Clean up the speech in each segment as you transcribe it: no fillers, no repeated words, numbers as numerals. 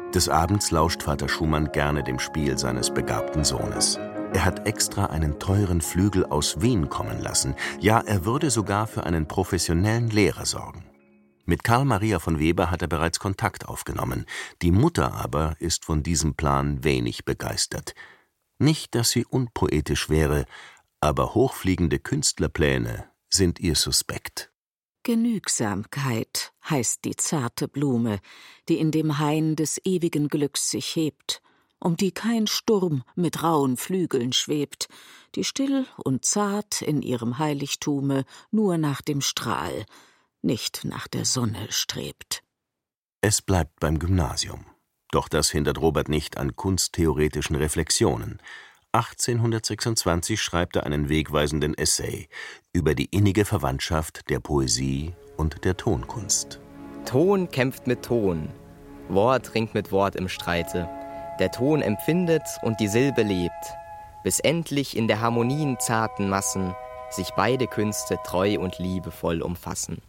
Des Abends lauscht Vater Schumann gerne dem Spiel seines begabten Sohnes. Er hat extra einen teuren Flügel aus Wien kommen lassen. Ja, er würde sogar für einen professionellen Lehrer sorgen. Mit Karl Maria von Weber hat er bereits Kontakt aufgenommen. Die Mutter aber ist von diesem Plan wenig begeistert. Nicht, dass sie unpoetisch wäre, aber hochfliegende Künstlerpläne sind ihr suspekt. Genügsamkeit heißt die zarte Blume, die in dem Hain des ewigen Glücks sich hebt, um die kein Sturm mit rauen Flügeln schwebt, die still und zart in ihrem Heiligtume nur nach dem Strahl, nicht nach der Sonne strebt. Es bleibt beim Gymnasium. Doch das hindert Robert nicht an kunsttheoretischen Reflexionen. 1826 schreibt er einen wegweisenden Essay über die innige Verwandtschaft der Poesie und der Tonkunst. Ton kämpft mit Ton, Wort ringt mit Wort im Streite. Der Ton empfindet und die Silbe lebt, bis endlich in der Harmonien zarten Massen sich beide Künste treu und liebevoll umfassen.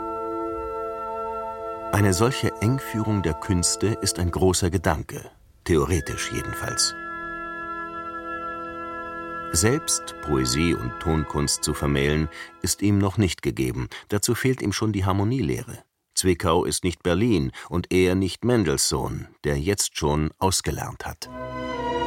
Eine solche Engführung der Künste ist ein großer Gedanke, theoretisch jedenfalls. Selbst Poesie und Tonkunst zu vermählen, ist ihm noch nicht gegeben. Dazu fehlt ihm schon die Harmonielehre. Zwickau ist nicht Berlin und er nicht Mendelssohn, der jetzt schon ausgelernt hat.